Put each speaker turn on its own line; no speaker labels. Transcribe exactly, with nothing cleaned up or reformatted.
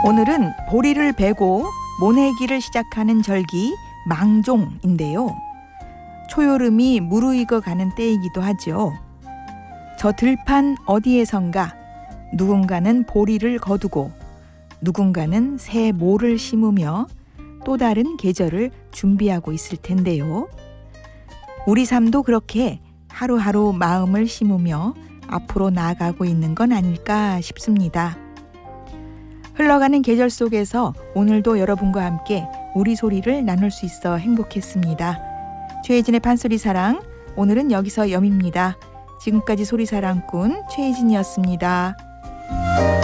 오늘은 보리를 베고 모내기를 시작하는 절기 망종인데요. 초여름이 무르익어 가는 때이기도 하죠. 저 들판 어디에선가 누군가는 보리를 거두고 누군가는 새 모를 심으며 또 다른 계절을 준비하고 있을 텐데요. 우리 삶도 그렇게 하루하루 마음을 심으며 앞으로 나아가고 있는 건 아닐까 싶습니다. 흘러가는 계절 속에서 오늘도 여러분과 함께 우리 소리를 나눌 수 있어 행복했습니다. 최혜진의 판소리 사랑, 오늘은 여기서 여밉니다. 지금까지 소리사랑꾼 최혜진이었습니다.